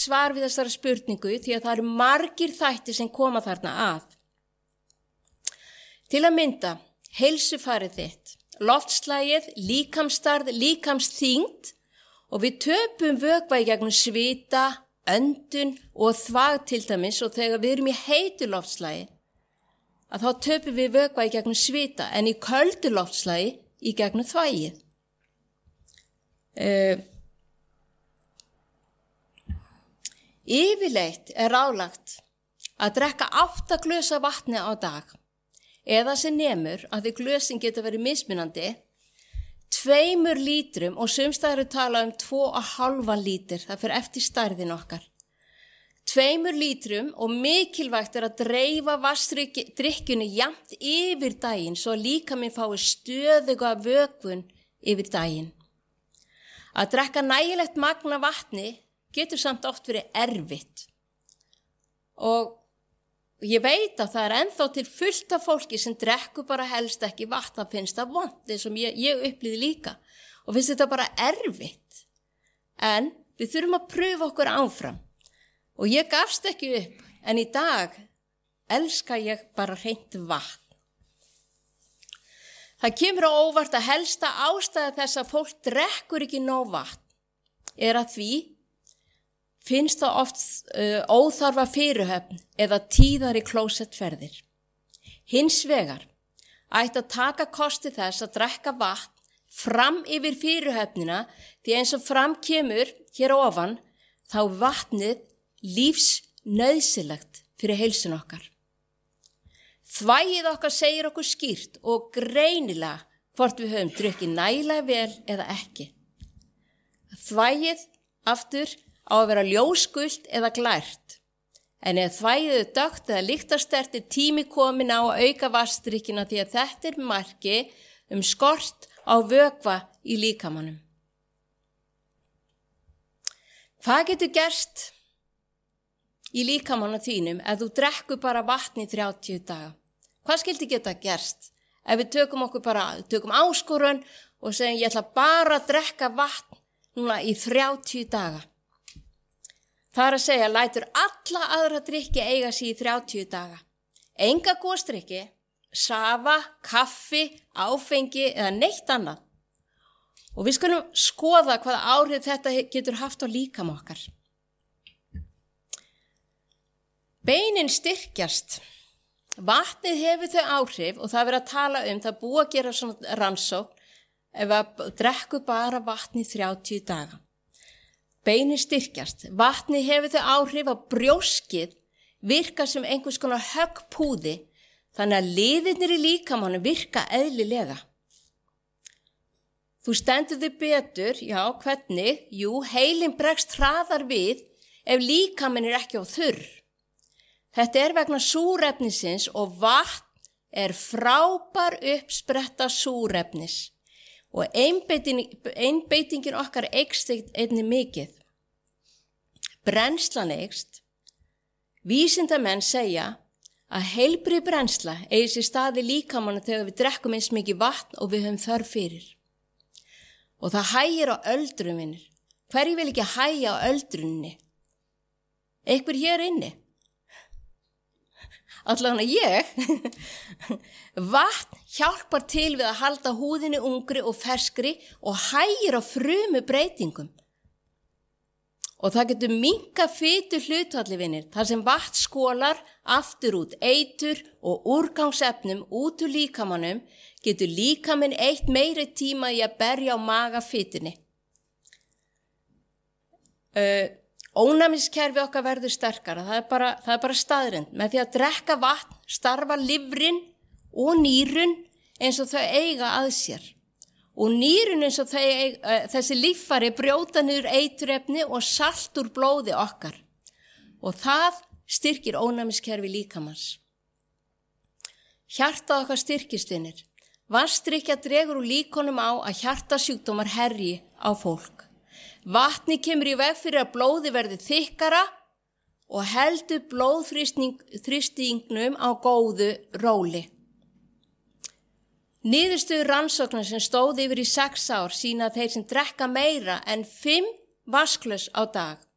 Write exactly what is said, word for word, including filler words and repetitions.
svar við þessari spurningu því að það eru margir þættir sem koma þarna að. Til að mynda, heilsufarið þitt, loftslagið, líkamsstarð, líkamsþyngd og við töpum vökva í gegnum svita, öndun og þvag til dæmis og þegar við erum í heitu loftslagi að þá töpum við vökva í gegnum svita en í köldu loftslagi í gegnum þvagið. Uh, yfirleitt er ráðlagt að drekka átta glös af vatni á dag eða sem nemur að því glösin geta verið mismunandi tveimur lítrum og sumstaðar tala um tvo og hálfan lítur, það fyrir eftir stærðin okkar. Tveimur lítrum og mikilvægt er að dreifa vatnsdrykkjunni jafnt yfir daginn svo að líkaminn fái stöðuga vökvun yfir daginn. Að drekka nægilegt magn af vatni getur samt oft verið erfitt og ég veit að það er ennþá til fullt af fólki sem drekkur bara helst ekki vatn, það finnst það vont eins og ég, ég upplýði líka og finnst þetta bara erfitt. En við þurfum að pröfa okkur áfram og ég gafst ekki upp en í dag elska ég bara hreint vatn. Það kemur á óvart að helsta ástæða þess að fólk drekkur ekki nóg vatn er að því finnst það oft uh, óþarfa fyrirhöfn eða tíðari klósettferðir. Hins vegar ætti að taka kosti þess að drekka vatn fram yfir fyrirhöfnina því eins og fram kemur hér ofan þá vatnið lífsnauðsynlegt fyrir heilsun okkar. Þvagið okkar segir okkur skýrt og greinilega hvort við höfum drukkið nægilega vel eða ekki. Þvagið aftur á að vera ljósgult eða glært. En ef þvagið er dökkt eða lyktarstert er tími komin á að auka vatnsdrykkina því að þetta er marki um skort á vökva í líkamanum. Hvað getur gerst í líkamanum þínum ef þú drekkur bara vatn í þrjátíu daga? Hvað skildi geta gerst ef við tökum okkur bara, tökum áskorun og segjum ég ætla bara að drekka vatn núna í þrjátíu daga? Það er að segja, lætur alla aðra drykki eiga sig í þrjátíu daga. Enga gosdrykki, safa, kaffi, áfengi eða neitt annað. Og við skulum skoða hvaða áhrif þetta getur haft á líkama okkar. Beinin styrkjast. Vatnið hefur þau áhrif og það er verið að tala um, það búið að gera svona rannsókn ef að drekku bara vatn í þrjátíu daga. Beinin styrkjast. Vatnið hefur þau áhrif að brjóskið virka sem einhvers konar höggpúði þannig að liðirnir í líkamanum virka eðlilega. Þú stendur þig betur, já, hvernig? Jú, heilinn bregst hraðar við ef líkaminn er ekki á þurr. Þetta er vegna súrefnisins og vatn er frábær uppspretta súrefnis. Og einbeiting, einbeitingin okkar eykst einnig mikið. Brennslan eykst. Vísindamenn segja að heilbrigð brennsla eigi sér stað í líkamanum þegar við drekkum eins mikið vatn og við höfum þörf fyrir. Og það hægir á öldrun vinir. Hverju vil ekki hægja á öldrunni? Einhver hér inni? Allavega ég. Vatn hjálpar til við að halda húðinni ungri og ferskri og hægir á frumubreitingum. Og það getur minnkað fitu hlutfalli vinir, þar sem vatn skólar aftur út eitur og úrgangsefnum út úr líkamanum, getur líkaminn eitt meiri tíma í að berja á maga fitunni. Uh, Ónæmiskerfi okkar verður sterkara, það er bara, það er bara staðreynd. Með því að drekka vatn starfa lifrin og nýrun eins og þau eiga að sér. Og nýrun eins og þau eiga, þessi líffæri brjóta niður eiturefni og salt úr blóði okkar. Og það styrkir ónæmiskerfi líkamans. Hjartað okkar styrkist vinir. Vatnsdrykkja dregur úr líkunum á að hjartasjúkdómar herji á fólk. Vatni kemur í veg fyrir að blóði verði þykkara og heldur blóðþrýstingnum á góðu róli. Niðurstöður rannsóknar sem stóð yfir í sex ár sýna að þeir sem drekka meira en fimm vatnsglös á dag